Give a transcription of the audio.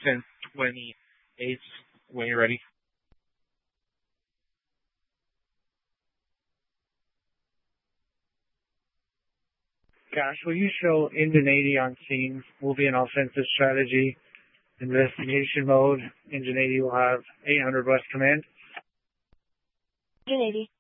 10:28 when you're ready. Cash, will you show Engine 80 on scene? Will be an offensive strategy investigation mode. Engine 80 will have 800 west command. Engine 80.